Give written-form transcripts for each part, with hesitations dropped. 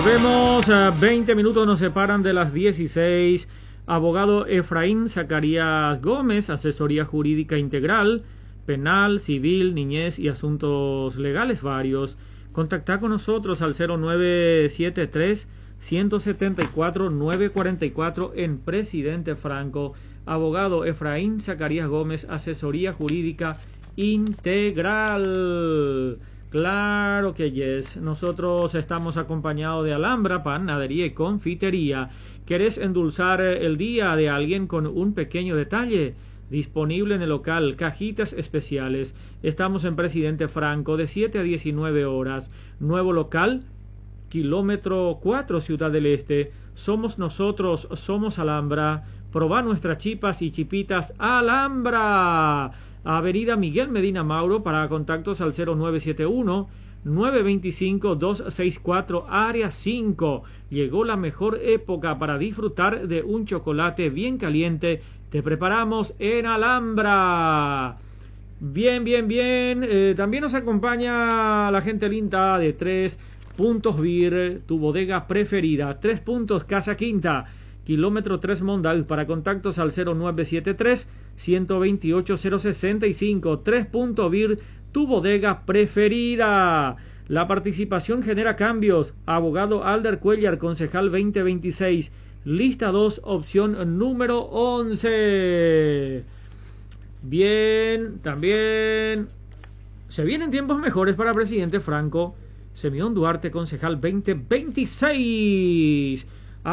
Vemos, 20 minutos nos separan de las 16. Abogado Efraín Zacarías Gómez, asesoría jurídica integral, penal, civil, niñez y asuntos legales varios. Contacta con nosotros al 0973-174-944 en Presidente Franco. Abogado Efraín Zacarías Gómez, asesoría jurídica integral. Claro que yes. Nosotros estamos acompañados de Alhambra, panadería y confitería. ¿Querés endulzar el día de alguien con un pequeño detalle? Disponible en el local, cajitas especiales. Estamos en Presidente Franco de 7 a 19 horas. Nuevo local, kilómetro 4, Ciudad del Este. Somos nosotros, somos Alhambra. Probá nuestras chipas y chipitas Alhambra. Avenida Miguel Medina Mauro. Para contactos al 0971-925-264, área 5. Llegó la mejor época para disfrutar de un chocolate bien caliente. Te preparamos en Alhambra. Bien. También nos acompaña la gente linda de 3 Puntos Beer, tu bodega preferida. 3 Puntos Casa Quinta, kilómetro 3 Mondal. Para contactos al 0973-128-065. 3 Puntos Beer, tu bodega preferida. La participación genera cambios. Abogado Alder Cuellar, concejal 2026. Lista 2, opción número 11. Bien, también se vienen tiempos mejores para Presidente Franco. Semillón Duarte, concejal 2026.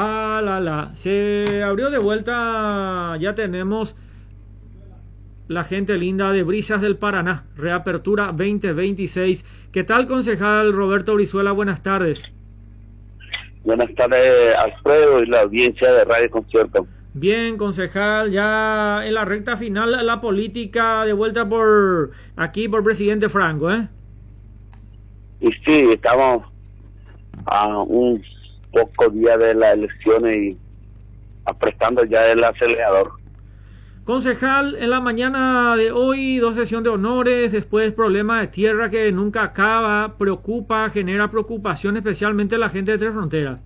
Se abrió de vuelta. Ya tenemos la gente linda de Brisas del Paraná. Reapertura 2026. ¿Qué tal, concejal Roberto Brizuela? Buenas tardes. Buenas tardes, Alfredo, y la audiencia de Radio Concierto. Bien, concejal, ya en la recta final la política de vuelta por aquí por Presidente Franco, ¿eh? Y sí, estamos a un poco día de las elecciones y apretando ya el acelerador. Concejal, en la mañana de hoy, 2 sesiones de honores, después problema de tierra que nunca acaba, genera preocupación especialmente a la gente de Tres Fronteras.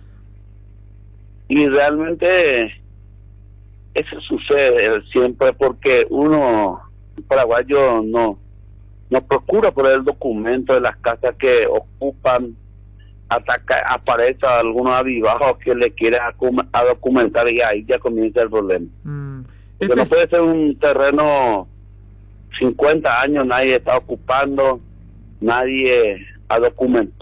Y realmente eso sucede siempre porque uno, paraguayo, no procura por el documento de las casas que ocupan, aparece algunos avivajos que le quieren a documentar y ahí ya comienza el problema. Porque no puede ser un terreno 50 años, nadie está ocupando, nadie ha documentado.